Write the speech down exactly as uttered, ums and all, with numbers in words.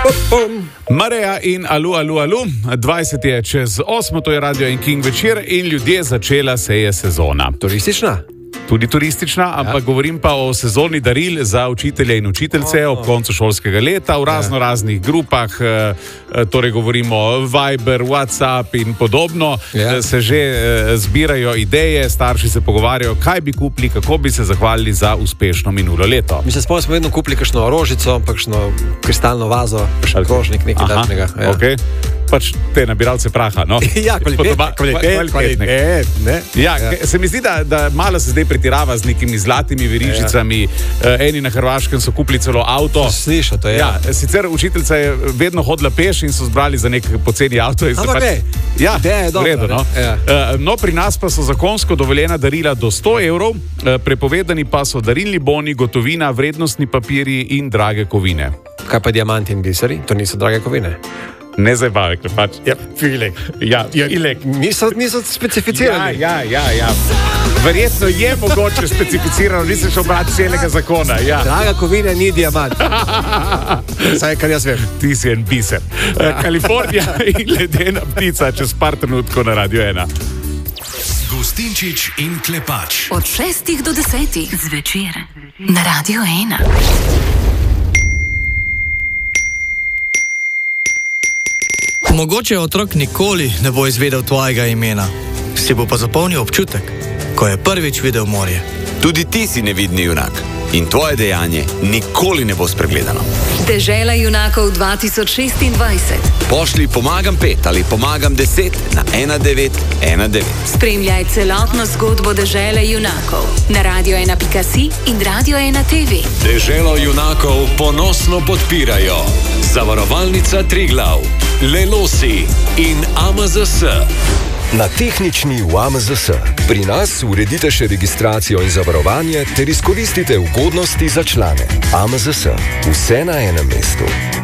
Mareja in alu, alu, alu, dvajset je čez osmo, to je Radio en King večer in ljudje, začela se je sezona. Turistična? Tudi turistična, ampak ja. Govorim pa o sezoni daril za učitelje in učiteljice oh, oh. ob koncu šolskega leta v razno raznih grupah, torej govorimo Viber, WhatsApp in podobno, ja. Se že zbirajo ideje, starši se pogovarjajo, kaj bi kupili, kako bi se zahvalili za uspešno minulo leto. Mi se spomnim, smo vedno kupili kakšno rožico, kakšno kristalno vazo, še krožnik, nekaj takšnega. Ja. Okay. Pač te nabiralce praha, no? Ja, kvalitetne, kvalitetne, kvalitetne. E, ne? Ja, ja. Se mi zdi, da, da malo se zdaj pretirava z nekimi zlatimi verižicami. Ja. Eni na Hrvaškem so kupili celo avto. Sliša, to je. Ja, sicer učiteljica je vedno hodila peš in so zbrali za nek poceni avto. Ampak pač, ne, ja, je dobro. Vredo, no? Ja. No, pri nas pa so zakonsko dovoljena darila do sto evrov, prepovedani pa so darilni boni, gotovina, vrednostni papirji in drage kovine. Kaj pa diamanti in biseri? To niso drage kovine. Ne zabavaj, pač. Ja, filek. Ja, ilek. Niso, niso specificirani. Ja, ja, ja, ja. Verjetno je mogoče specificirano, nisem šel brati celega zakona. Ja. Draga kovina ni diamant. Saj, kar jaz vem. Ti si en biser. Ja. Kalifornija in ledena ptica čez par trenutkov na Radio ena. Gustinčič in Klepač. Od šestih do desetih zvečer na Radio ena. Mogoče otrok nikoli ne bo izvedel tvojega imena, si bo pa zapomnil občutek, ko je prvič videl morje. Tudi ti si nevidni junak in tvoje dejanje nikoli ne bo spregledano. Dežela junakov dva tisoč šestindvajset. Pošli pomagam pet ali pomagam deset na ena devet ena devet. Spremljaj celotno zgodbo Dežele junakov na radio ena pika si in Radio ena te ve. Deželo junakov ponosno podpirajo Zavarovalnica Triglav, Lelosi in A M Z S. Na tehnični v A M Z S. Pri nas uredite še registracijo in zavarovanje ter izkoristite ugodnosti za člane. A M Z S. Vse na enem mestu.